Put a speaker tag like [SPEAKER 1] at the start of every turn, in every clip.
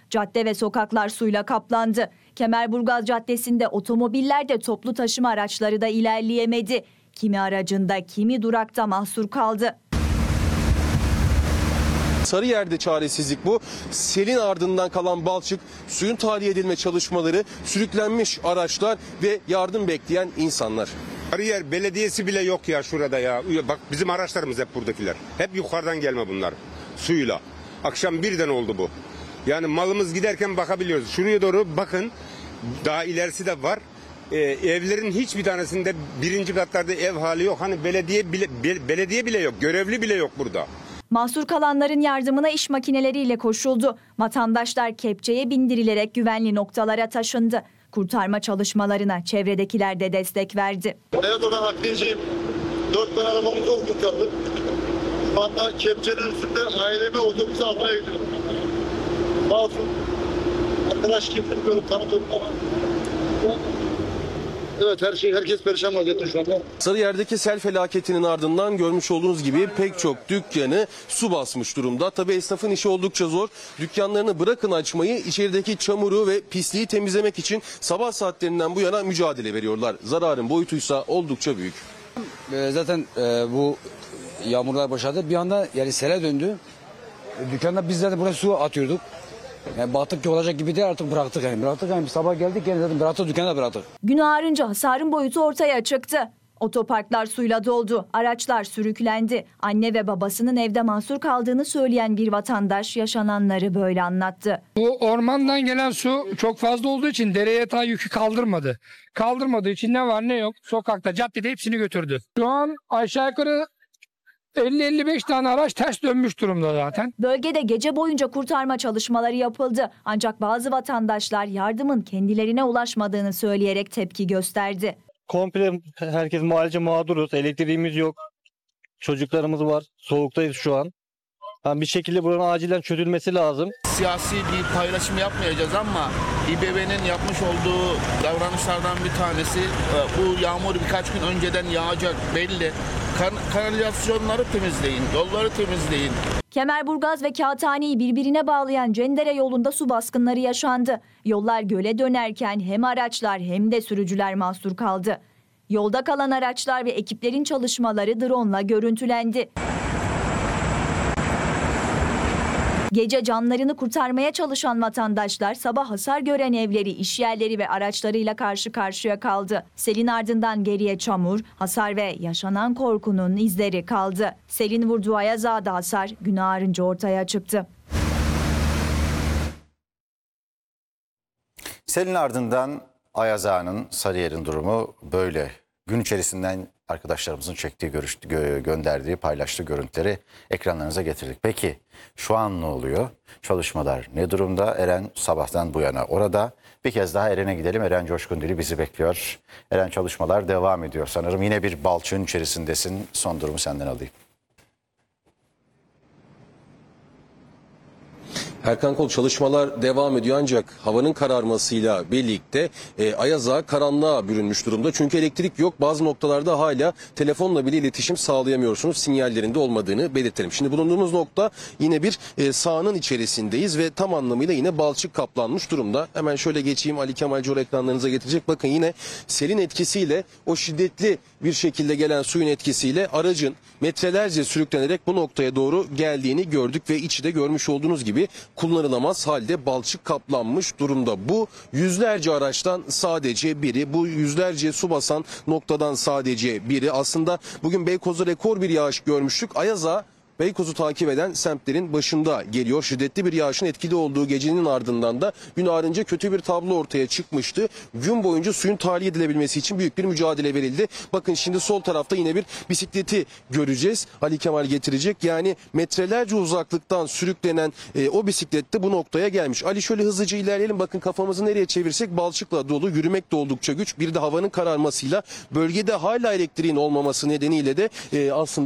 [SPEAKER 1] Cadde ve sokaklar suyla kaplandı. Kemerburgaz Caddesi'nde otomobiller de toplu taşıma araçları da ilerleyemedi. Kimi aracında, kimi durakta mahsur kaldı.
[SPEAKER 2] Sarıyer'de çaresizlik bu. Selin ardından kalan balçık, suyun tahliye edilme çalışmaları, sürüklenmiş araçlar ve yardım bekleyen insanlar.
[SPEAKER 3] Sarıyer Belediyesi bile yok ya şurada ya. Bak bizim araçlarımız hep buradakiler. Hep yukarıdan gelme bunlar suyla. Akşam birden oldu bu. Yani malımız giderken bakabiliyoruz. Şuraya doğru bakın. Daha ilerisi de var. Evlerin hiçbir tanesinde birinci katlarda ev hali yok. Hani belediye bile yok. Görevli bile yok burada.
[SPEAKER 1] Mahsur kalanların yardımına iş makineleriyle koşuldu. Vatandaşlar kepçeye bindirilerek güvenli noktalara taşındı. Kurtarma çalışmalarına çevredekiler de destek verdi.
[SPEAKER 4] Hayat olan akbilciyim. 4 tane arabamı zor kurtardık. Şu anda kepçenin üstünde ailemi otobüse almaya gidiyorum. Mahsur. Arkadaş kimdir görüp tanıdım ama. Evet, herkes perişan vaziyette şu anda.
[SPEAKER 2] Sarıyer'deki sel felaketinin ardından görmüş olduğunuz gibi pek çok dükkanı su basmış durumda. Tabii esnafın işi oldukça zor. Dükkanlarını bırakın açmayı, içerideki çamuru ve pisliği temizlemek için sabah saatlerinden bu yana mücadele veriyorlar. Zararın boyutuysa oldukça büyük.
[SPEAKER 5] Zaten bu yağmurlar başladı. Bir anda yani sele döndü. Dükkanda biz zaten buraya su atıyorduk. Yani baktık ki olacak gibi değil, artık bıraktık yani. Bıraktık yani, sabah geldik yani zaten bıraktık, dükkanı da bıraktık.
[SPEAKER 1] Gün ağarınca hasarın boyutu ortaya çıktı. Otoparklar suyla doldu, araçlar sürüklendi. Anne ve babasının evde mahsur kaldığını söyleyen bir vatandaş yaşananları böyle anlattı.
[SPEAKER 6] Bu ormandan gelen su çok fazla olduğu için dere yatağı yükü kaldırmadı. Kaldırmadığı için ne var ne yok sokakta, caddede hepsini götürdü. Şu an aşağı yukarı 50-55 tane araç ters dönmüş durumda zaten.
[SPEAKER 1] Bölgede gece boyunca kurtarma çalışmaları yapıldı. Ancak bazı vatandaşlar yardımın kendilerine ulaşmadığını söyleyerek tepki gösterdi.
[SPEAKER 7] Komple herkes mahallece mağduruz. Elektriğimiz yok. Çocuklarımız var. Soğuktayız şu an. Yani bir şekilde buranın acilen çözülmesi lazım.
[SPEAKER 8] Siyasi bir paylaşım yapmayacağız ama İBB'nin yapmış olduğu davranışlardan bir tanesi, bu yağmur birkaç gün önceden yağacak belli. Kanalizasyonları temizleyin, yolları temizleyin.
[SPEAKER 1] Kemerburgaz ve Kağıthane'yi birbirine bağlayan Cendere yolunda su baskınları yaşandı. Yollar göle dönerken hem araçlar hem de sürücüler mahsur kaldı. Yolda kalan araçlar ve ekiplerin çalışmaları drone'la görüntülendi. Gece canlarını kurtarmaya çalışan vatandaşlar sabah hasar gören evleri, işyerleri ve araçlarıyla karşı karşıya kaldı. Selin ardından geriye çamur, hasar ve yaşanan korkunun izleri kaldı. Selin vurduğu Ayaz Ağa'da hasar gün ağarınca ortaya çıktı.
[SPEAKER 9] Selin ardından Ayaz Ağa'nın, Sarıyer'in durumu böyle. Gün içerisinden arkadaşlarımızın çektiği, gönderdiği, paylaştığı görüntüleri ekranlarınıza getirdik. Peki şu an ne oluyor? Çalışmalar ne durumda? Eren sabahtan bu yana orada. Bir kez daha Eren'e gidelim. Eren Coşkundili bizi bekliyor. Eren, çalışmalar devam ediyor. Sanırım yine bir balçığın içerisindesin. Son durumu senden alayım.
[SPEAKER 2] Erkan Kol, çalışmalar devam ediyor ancak havanın kararmasıyla birlikte Ayaz Ağa karanlığa bürünmüş durumda. Çünkü elektrik yok. Bazı noktalarda hala telefonla bile iletişim sağlayamıyorsunuz. Sinyallerinde olmadığını belirtelim. Şimdi bulunduğumuz nokta yine bir sahanın içerisindeyiz ve tam anlamıyla yine balçık kaplanmış durumda. Hemen şöyle geçeyim, Ali Kemal Cor ekranlarınıza getirecek. Bakın yine selin etkisiyle, o şiddetli bir şekilde gelen suyun etkisiyle aracın metrelerce sürüklenerek bu noktaya doğru geldiğini gördük ve içi de görmüş olduğunuz gibi kullanılamaz halde balçık kaplanmış durumda. Bu yüzlerce araçtan sadece biri, bu yüzlerce su basan noktadan sadece biri. Aslında bugün Beykoz'da rekor bir yağış görmüştük. Ayaz Ağa Beykoz'u takip eden semtlerin başında geliyor. Şiddetli bir yağışın etkili olduğu gecenin ardından da gün ağarınca kötü bir tablo ortaya çıkmıştı. Gün boyunca suyun tahliye edilebilmesi için büyük bir mücadele verildi. Bakın şimdi sol tarafta yine bir bisikleti göreceğiz. Ali Kemal getirecek. Yani metrelerce uzaklıktan sürüklenen o bisiklet de bu noktaya gelmiş. Ali, şöyle hızlıca ilerleyelim. Bakın kafamızı nereye çevirsek balçıkla dolu. Yürümek de oldukça güç. Bir de havanın kararmasıyla bölgede hala elektriğin olmaması nedeniyle de aslında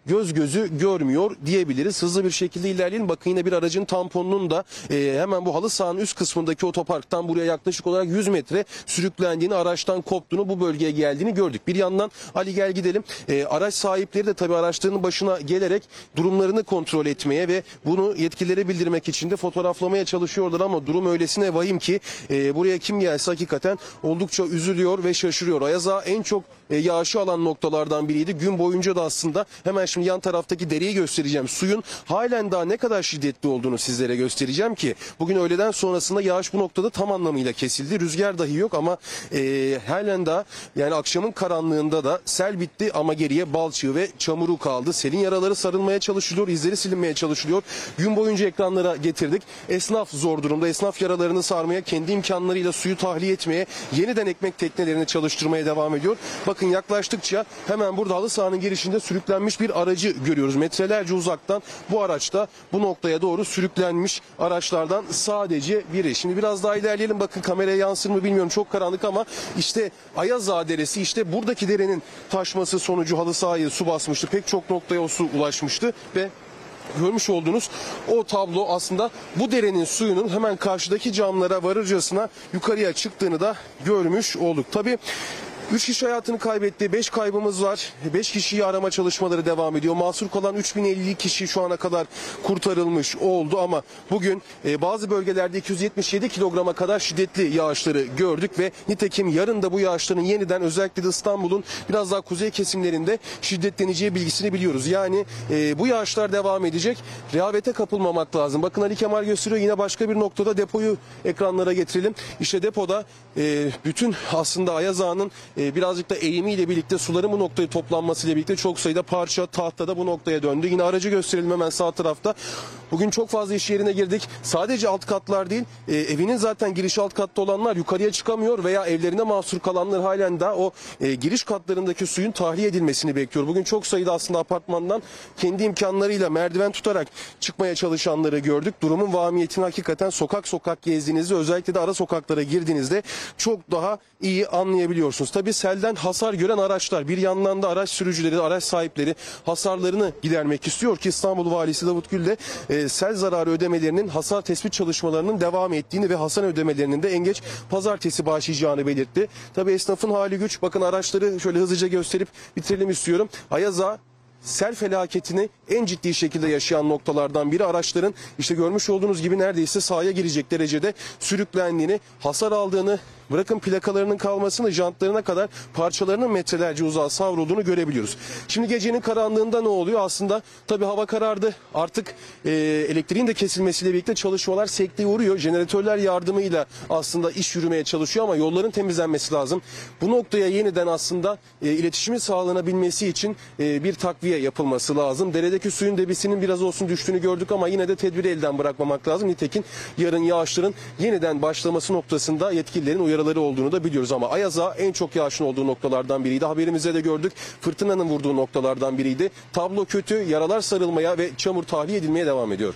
[SPEAKER 2] göz gözü görmüyor diyebiliriz. Hızlı bir şekilde ilerleyelim. Bakın yine bir aracın tamponunun da hemen bu halı sahanın üst kısmındaki otoparktan buraya yaklaşık olarak 100 metre sürüklendiğini, araçtan koptuğunu, bu bölgeye geldiğini gördük. Bir yandan Ali gel gidelim. Araç sahipleri de tabii araçlarının başına gelerek durumlarını kontrol etmeye ve bunu yetkililere bildirmek için de fotoğraflamaya çalışıyorlar ama durum öylesine vahim ki buraya kim gelse hakikaten oldukça üzülüyor ve şaşırıyor. Ayaz Ağa en çok yağışı alan noktalardan biriydi. Gün boyunca da aslında hemen şimdi yan taraftaki dereyi göstereceğim. Suyun halen daha ne kadar şiddetli olduğunu sizlere göstereceğim ki bugün öğleden sonrasında yağış bu noktada tam anlamıyla kesildi. Rüzgar dahi yok ama halen daha yani akşamın karanlığında da sel bitti ama geriye balçığı ve çamuru kaldı. Selin yaraları sarılmaya çalışılıyor, izleri silinmeye çalışılıyor. Gün boyunca ekranlara getirdik. Esnaf zor durumda. Esnaf yaralarını sarmaya, kendi imkanlarıyla suyu tahliye etmeye, yeniden ekmek teknelerini çalıştırmaya devam ediyor. Bakın yaklaştıkça hemen burada halı sahanın girişinde sürüklenmiş bir aracı görüyoruz. Metrelerce uzaktan bu araçta bu noktaya doğru sürüklenmiş araçlardan sadece biri. Şimdi biraz daha ilerleyelim. Bakın kameraya yansır mı bilmiyorum. Çok karanlık ama işte Ayaz Ağa Deresi, işte buradaki derenin taşması sonucu halı sahayı su basmıştı. Pek çok noktaya o su ulaşmıştı ve görmüş olduğunuz o tablo aslında bu derenin suyunun hemen karşıdaki camlara varırcasına yukarıya çıktığını da görmüş olduk. Tabii 3 kişi hayatını kaybetti. 5 kaybımız var. 5 kişiyi arama çalışmaları devam ediyor. Mahsur kalan 3050 kişi şu ana kadar kurtarılmış oldu ama bugün bazı bölgelerde 277 kilograma kadar şiddetli yağışları gördük ve nitekim yarın da bu yağışların yeniden özellikle de İstanbul'un biraz daha kuzey kesimlerinde şiddetleneceği bilgisini biliyoruz. Yani bu yağışlar devam edecek. Rehavete kapılmamak lazım. Bakın Ali Kemal gösteriyor. Yine başka bir noktada depoyu ekranlara getirelim. İşte depoda bütün aslında Ayaz Ağa'nın birazcık da eğimiyle birlikte suların bu noktaya toplanmasıyla birlikte çok sayıda parça tahta da bu noktaya döndü. Yine aracı gösterelim hemen sağ tarafta. Bugün çok fazla iş yerine girdik. Sadece alt katlar değil, evinin zaten giriş alt katta olanlar yukarıya çıkamıyor veya evlerine mahsur kalanlar halen daha o giriş katlarındaki suyun tahliye edilmesini bekliyor. Bugün çok sayıda aslında apartmandan kendi imkanlarıyla merdiven tutarak çıkmaya çalışanları gördük. Durumun vahimiyetini hakikaten sokak sokak gezdiğinizde, özellikle de ara sokaklara girdiğinizde çok daha iyi anlayabiliyorsunuz. Tabii selden hasar gören araçlar, bir yandan da araç sürücüleri, araç sahipleri hasarlarını gidermek istiyor ki İstanbul Valisi Davut Gül de sel zararı ödemelerinin, hasar tespit çalışmalarının devam ettiğini ve hasar ödemelerinin de en geç pazartesi başlayacağını belirtti. Tabii esnafın hali güç. Bakın araçları şöyle hızlıca gösterip bitirelim istiyorum. Ayaz Ağa sel felaketini en ciddi şekilde yaşayan noktalardan biri. Araçların işte görmüş olduğunuz gibi neredeyse sahaya girecek derecede sürüklendiğini, hasar aldığını, bırakın plakalarının kalmasını, jantlarına kadar parçalarının metrelerce uzağa savrulduğunu görebiliyoruz. Şimdi gecenin karanlığında ne oluyor? Aslında tabii hava karardı. Artık elektriğin de kesilmesiyle birlikte çalışmalar sekteye uğruyor. Jeneratörler yardımıyla aslında iş yürümeye çalışıyor ama yolların temizlenmesi lazım. Bu noktaya yeniden aslında iletişimin sağlanabilmesi için bir takviye yapılması lazım. Deredeki suyun debisinin biraz olsun düştüğünü gördük ama yine de tedbiri elden bırakmamak lazım. Nitekim yarın yağışların yeniden başlaması noktasında yetkililerin uyarıları olduğunu da biliyoruz ama Ayaz Ağa en çok yağışın olduğu noktalardan biriydi. Haberimizde de gördük. Fırtınanın vurduğu noktalardan biriydi. Tablo kötü. Yaralar sarılmaya ve çamur tahliye edilmeye devam ediyor.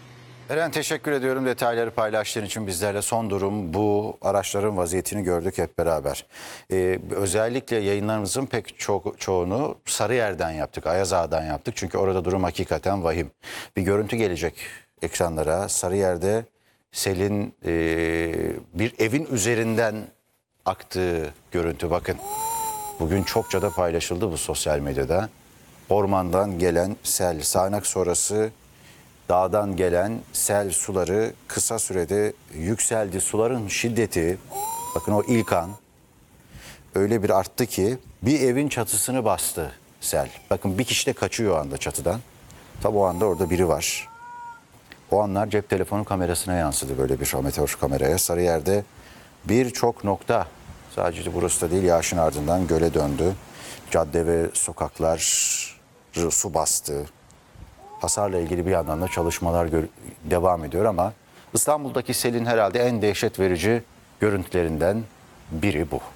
[SPEAKER 9] Eren, teşekkür ediyorum detayları paylaştığın için. Bizlerle son durum bu, araçların vaziyetini gördük hep beraber. Özellikle yayınlarımızın pek çoğunu Sarıyer'den yaptık, Ayaz Ağa'dan yaptık. Çünkü orada durum hakikaten vahim. Bir görüntü gelecek ekranlara. Sarıyer'de selin bir evin üzerinden aktığı görüntü, bakın. Bugün çokça da paylaşıldı bu sosyal medyada. Ormandan gelen sel, sağanak sonrası dağdan gelen sel suları kısa sürede yükseldi. Suların şiddeti, bakın o ilk an öyle bir arttı ki bir evin çatısını bastı sel. Bakın bir kişi de kaçıyor o anda çatıdan. Tabi o anda orada biri var. O anlar cep telefonu kamerasına yansıdı, böyle bir amatör kameraya. Sarıyer'de birçok nokta, sadece burası da değil, yağışın ardından göle döndü. Cadde ve sokaklar su bastı. Hasarla ilgili bir yandan da çalışmalar devam ediyor ama İstanbul'daki selin herhalde en dehşet verici görüntülerinden biri bu.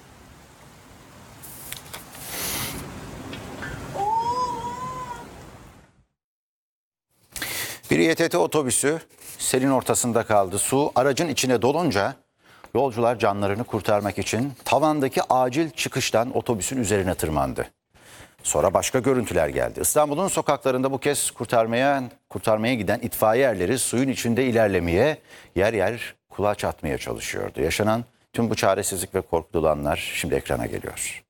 [SPEAKER 9] Bir İETT otobüsü selin ortasında kaldı. Su aracın içine dolunca yolcular canlarını kurtarmak için tavandaki acil çıkıştan otobüsün üzerine tırmandı. Sonra başka görüntüler geldi. İstanbul'un sokaklarında bu kez kurtarmaya giden itfaiye erleri suyun içinde ilerlemeye, yer yer kulaç atmaya çalışıyordu. Yaşanan tüm bu çaresizlik ve korkulu anlar şimdi ekrana geliyor.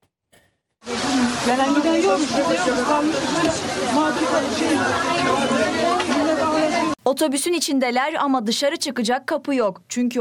[SPEAKER 1] Otobüsün içindeler ama dışarı çıkacak kapı yok. Çünkü